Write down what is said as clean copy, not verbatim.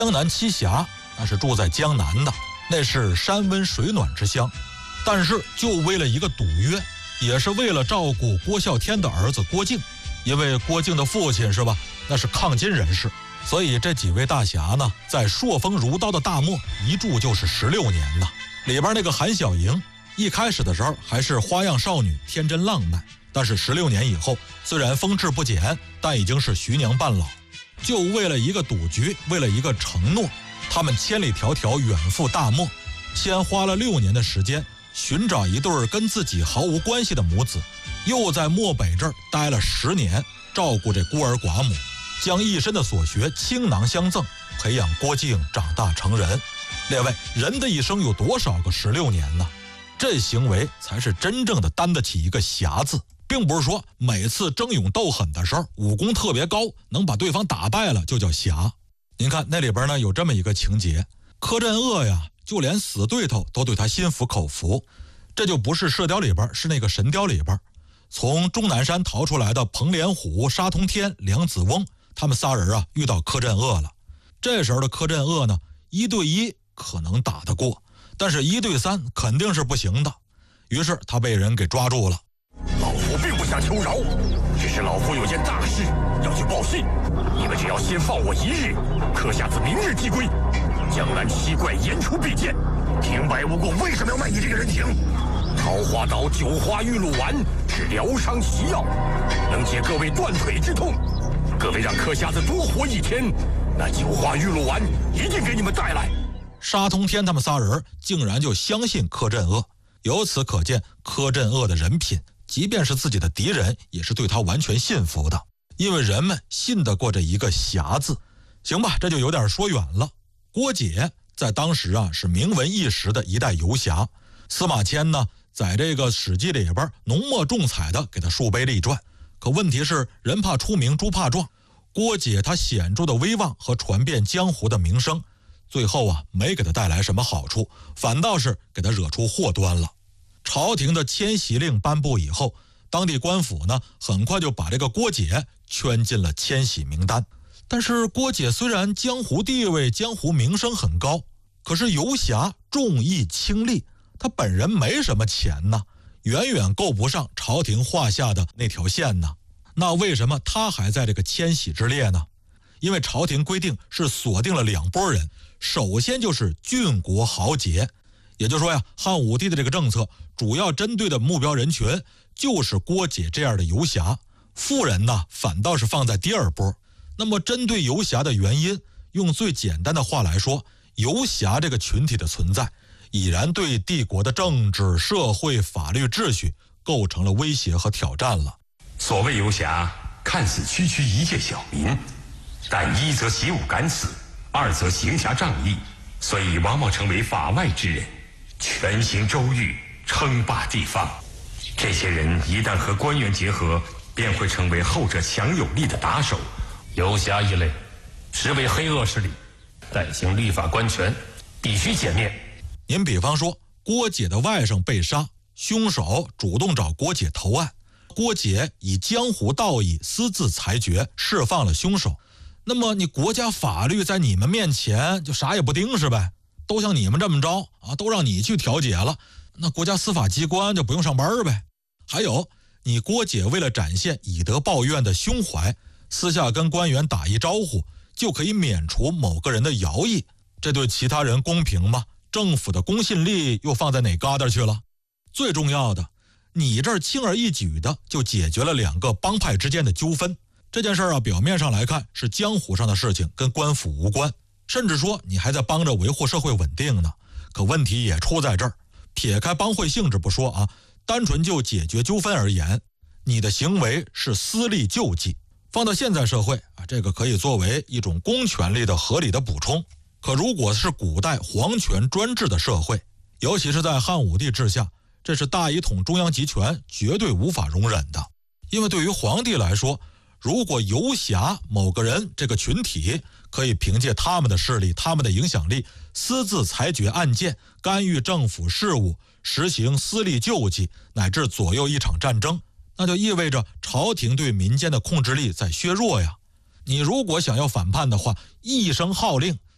江南七侠那是住在江南的，那是山温水暖之乡，但是就为了一个赌约，也是为了照顾郭啸天的儿子郭靖，因为郭靖的父亲是吧，那是抗金人士，所以这几位大侠呢，在朔风如刀的大漠一住就是16年呢。里边那个韩小莹，一开始的时候还是花样少女，天真浪漫，但是16年以后，虽然风致不减，但已经是徐娘半老。就为了一个赌局，为了一个承诺，他们千里迢迢远赴大漠，先花了6年的时间寻找一对跟自己毫无关系的母子，又在漠北这儿待了10年，照顾这孤儿寡母，将一身的所学倾囊相赠，培养郭靖长大成人。列位，人的一生有多少个16年呢？这行为才是真正的担得起一个侠字，并不是说每次争勇斗狠的时候武功特别高，能把对方打败了就叫侠。您看那里边呢有这么一个情节，柯镇恶呀，就连死对头都对他心服口服。这就不是射雕里边，是那个神雕里边，从终南山逃出来的彭连虎、沙通天、梁子翁，他们仨人啊遇到柯镇恶了。这时候的柯镇恶呢，1对1可能打得过，但是1对3肯定是不行的。于是他被人给抓住了。 老夫并不想求饶，只是老夫有件大事要去报信。你们只要先放我1日，柯下自明日即归。江南7怪言出必践，平白无故为什么要卖你这个人情？桃花岛9花玉露丸是疗伤奇药，能解各位断腿之痛。各位让柯下子多活1天，那9花玉露丸一定给你们带来。 沙通天他们仨人竟然就相信柯镇恶，由此可见柯镇恶的人品，即便是自己的敌人也是对他完全信服的，因为人们信得过这一个侠字。行吧，这就有点说远了。郭解在当时啊是名闻一时的一代游侠，司马迁呢在这个史记里边浓墨重彩的给他树碑立传。可问题是人怕出名猪怕壮，郭解他显著的威望和传遍江湖的名声，最后啊没给他带来什么好处，反倒是给他惹出祸端了。朝廷的迁徙令颁布以后，当地官府呢很快就把这个郭解圈进了迁徙名单。但是郭解虽然江湖地位、江湖名声很高，可是游侠重义轻利，他本人没什么钱呢，远远够不上朝廷画下的那条线呢。那为什么他还在这个迁徙之列呢？因为朝廷规定是锁定了2拨人，首先就是郡国豪杰，也就是说呀，汉武帝的这个政策主要针对的目标人群就是郭解这样的游侠，富人呢反倒是放在第2波。那么针对游侠的原因，用最简单的话来说，游侠这个群体的存在已然对帝国的政治、社会、法律秩序构成了威胁和挑战了。 所谓游侠，看似区区一介小民，但1则习武敢死，2则行侠仗义，所以往往成为法外之人，权行周御，称霸地方。这些人一旦和官员结合，便会成为后者强有力的打手。 游侠一类实为黑恶势力，代行律法官权，必须歼灭。 您比方说郭解的外甥被杀，凶手主动找郭解投案，郭解以江湖道义私自裁决释放了凶手，那么你国家法律在你们面前就啥也不盯是呗，都像你们这么着啊，都让你去调解了，那国家司法机关就不用上班呗。还有你郭解为了展现以德报怨的胸怀，私下跟官员打一招呼就可以免除某个人的徭役，这对其他人公平吗？政府的公信力又放在哪旮瘩去了？最重要的，你这儿轻而易举的就解决了2个帮派之间的纠纷。这件事啊，表面上来看是江湖上的事情，跟官府无关，甚至说你还在帮着维护社会稳定呢。可问题也出在这儿，撇开帮会性质不说啊，单纯就解决纠纷而言，你的行为是私利救济。放到现在社会啊，这个可以作为一种公权力的合理的补充。可如果是古代皇权专制的社会，尤其是在汉武帝治下，这是大一统中央集权绝对无法容忍的。因为对于皇帝来说，如果游侠某个人这个群体可以凭借他们的势力、他们的影响力，私自裁决案件，干预政府事务，实行私利救济，乃至左右一场战争，那就意味着朝廷对民间的控制力在削弱呀。你如果想要反叛的话，一声号令